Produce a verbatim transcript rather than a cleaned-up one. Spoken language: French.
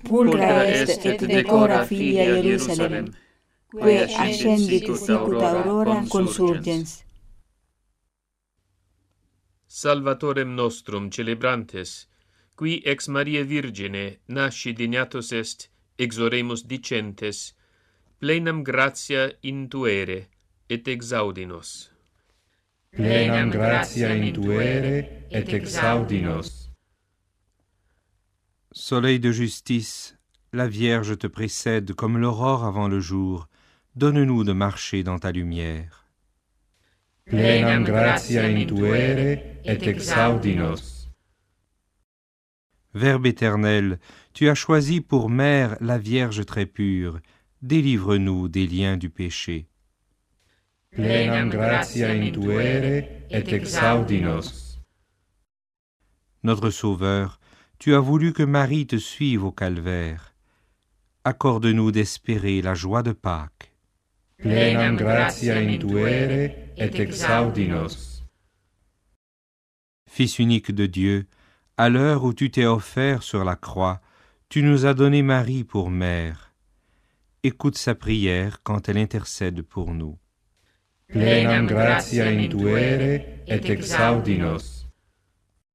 pulcra est et decora filia Hierusalem, que ascendit sicut aurora consurgens. Salvatorem nostrum celebrantes, qui ex Maria Virgine nasci dignatus est, exoremus dicentes, plenam gratia intuere et exaudinos. Plenam gratia intuere et exaudinos. Soleil de justice, la Vierge te précède comme l'aurore avant le jour. Donne-nous de marcher dans ta lumière. Plenam gratia intuere et exaudinos. Verbe éternel, tu as choisi pour mère la Vierge très pure. Délivre-nous des liens du péché. Plenam gratia intuere et exaudinos. Notre Sauveur, tu as voulu que Marie te suive au calvaire. Accorde-nous d'espérer la joie de Pâques. Plenam gratia intuere et exaudinos. Fils unique de Dieu, à l'heure où tu t'es offert sur la croix, tu nous as donné Marie pour mère. Écoute sa prière quand elle intercède pour nous. Plenam gratia intuere et exaudinos.